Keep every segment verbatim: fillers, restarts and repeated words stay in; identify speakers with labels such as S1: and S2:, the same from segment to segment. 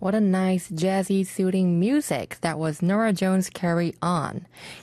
S1: What a nice jazzy soothing music. That was Norah Jones' Carry On.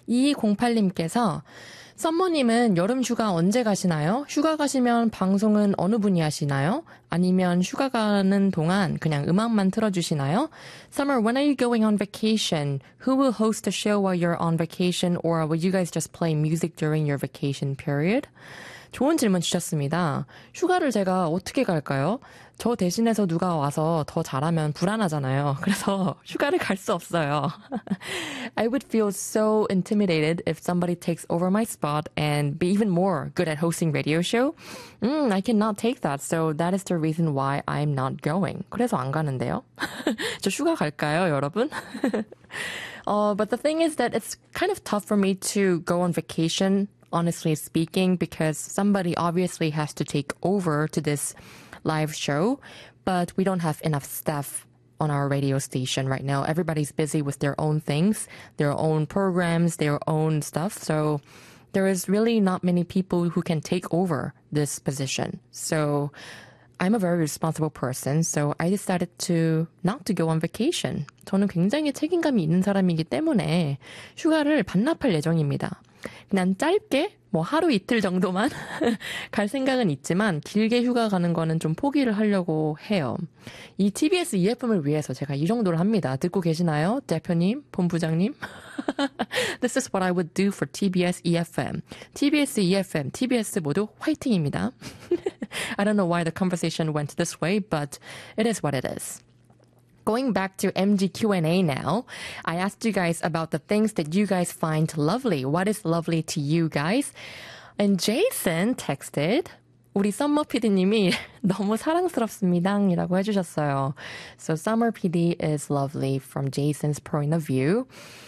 S1: 이이공팔님께서 썸머님은 여름 휴가 언제 가시나요? 휴가 가시면 방송은 어느 분이 하시나요? 아니면 휴가 가는 동안 그냥 음악만 틀어주시나요? Summer, when are you going on vacation? Who will host the show while you're on vacation? Or will you guys just play music during your vacation period? 좋은 질문 주셨습니다. 휴가를 제가 어떻게 갈까요? 저 대신해서 누가 와서 더 잘하면 불안하잖아요. 그래서 휴가를 갈 수 없어요. I would feel so intimidated if somebody takes over my spot and be even more good at hosting radio show. Mm, I cannot take that. So that is the reason why I'm not going. 그래서 안 가는데요. 저 휴가 갈까요, 여러분? uh, but the thing is that it's kind of tough for me to go on vacation, honestly speaking, because somebody obviously has to take over to this live show, but we don't have enough staff on our radio station right now. Everybody's busy with their own things, their own programs, their own stuff. So there is really not many people who can take over this position. So I'm a very responsible person, so I decided to not to go on vacation. 저는 굉장히 책임감이 있는 사람이기 때문에 휴가를 반납할 예정입니다. 그냥 짧게 뭐 하루 이틀 정도만 갈 생각은 있지만 길게 휴가 가는 거는 좀 포기를 하려고 해요. 이 티비에스 이에프엠을 위해서 제가 이 정도를 합니다. 듣고 계시나요? 대표님, 본부장님? This is what I would do for 티비에스 이에프엠. 티비에스 이에프엠, 티비에스 모두 화이팅입니다. I don't know why the conversation went this way, but it is what it is. Going back to M G Q and A now, I asked you guys about the things that you guys find lovely. What is lovely to you guys? And Jason texted, 우리 썸머 피디님이 너무 사랑스럽습니다 이라고 해주셨어요. So Summer P D is lovely from Jason's point of view.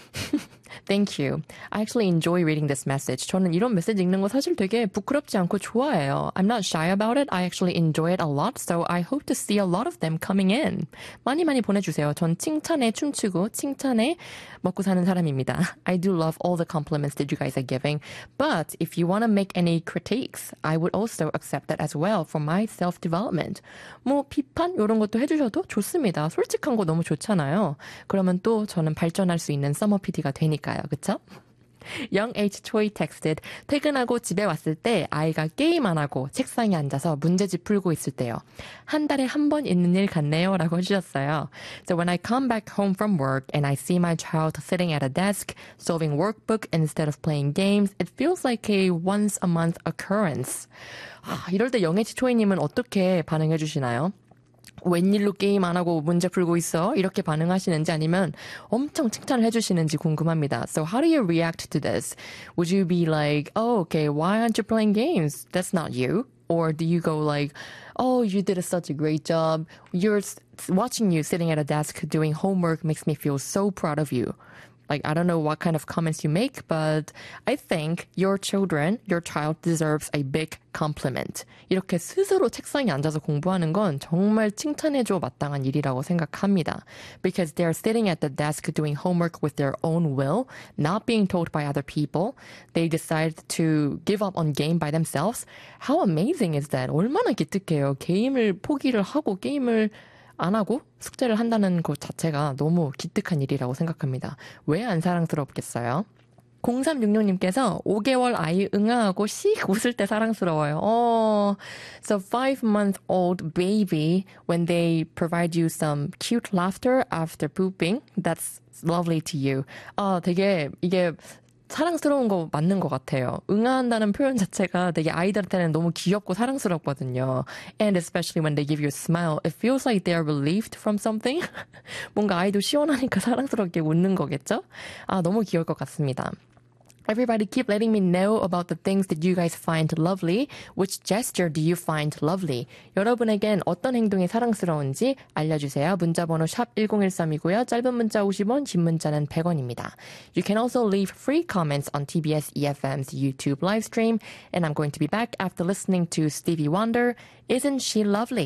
S1: Thank you. I actually enjoy reading this message. 저는 이런 메시지 읽는 거 사실 되게 부끄럽지 않고 좋아해요. I'm not shy about it. I actually enjoy it a lot. So I hope to see a lot of them coming in. 많이 많이 보내주세요. 전 칭찬에 춤추고 칭찬에 먹고 사는 사람입니다. I do love all the compliments that you guys are giving. But if you want to make any critiques, I would also accept that as well for my self-development. 뭐 비판 이런 것도 해주셔도 좋습니다. 솔직한 거 너무 좋잖아요. 그러면 또 저는 발전할 수 있는 서머 피디가 되니까요. 그쵸? Young H Choi texted, 퇴근하고 집에 왔을 때 아이가 게임 안 하고 책상에 앉아서 문제집 풀고 있을 때요. 한 달에 한 번 있는 일 같네요 라고 해주셨어요. So when I come back home from work and I see my child sitting at a desk solving workbook instead of playing games, it feels like a once a month occurrence. 아, 이럴 때 영 H 초이님은 어떻게 반응해 주시나요? 웬일로 게임 안 하고 문제 풀고 있어? 이렇게 반응하시는지 아니면 엄청 칭찬을 해주시는지 궁금합니다. So how do you react to this? Would you be like, oh, okay, why aren't you playing games? That's not you. Or do you go like, oh, you did such a great job. You're watching you sitting at a desk doing homework makes me feel so proud of you. Like, I don't know what kind of comments you make, but I think your children, your child deserves a big compliment. 이렇게 스스로 책상에 앉아서 공부하는 건 정말 칭찬해줘 마땅한 일이라고 생각합니다. Because they're sitting at the desk doing homework with their own will, not being told by other people. They decide to give up on game by themselves. How amazing is that? 얼마나 기특해요. 게임을 포기를 하고 게임을 안 하고 숙제를 한다는 것 자체가 너무 기특한 일이라고 생각합니다. 왜 안 사랑스럽겠어요? 공삼육육님께서 오 개월 아이 응아하고 씩 웃을 때 사랑스러워요. Oh, so five-month-old baby, when they provide you some cute laughter after pooping, that's lovely to you. 아, 되게 이게 사랑스러운 거 맞는 것 같아요. 응아한다는 표현 자체가 되게 아이들한테는 너무 귀엽고 사랑스럽거든요. And especially when they give you a smile, it feels like they are relieved from something. 뭔가 아이도 시원하니까 사랑스럽게 웃는 거겠죠? 아, 너무 귀여울 것 같습니다. Everybody keep letting me know about the things that you guys find lovely. Which gesture do you find lovely? 여러분에겐 어떤 행동이 사랑스러운지 알려주세요. 문자번호 샵 일공일삼이고요. 짧은 문자 오십 원, 긴 문자는 백 원입니다. You can also leave free comments on 티비에스 이에프엠's YouTube live stream. And I'm going to be back after listening to Stevie Wonder, Isn't She Lovely?